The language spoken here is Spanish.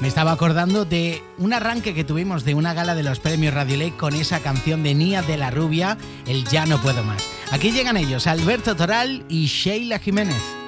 Me estaba acordando de un arranque que tuvimos de una gala de los premios Radio Lake con esa canción de Nia de la Rubia, el Ya no puedo más. Aquí llegan ellos, Alberto Toral y Sheila Jiménez.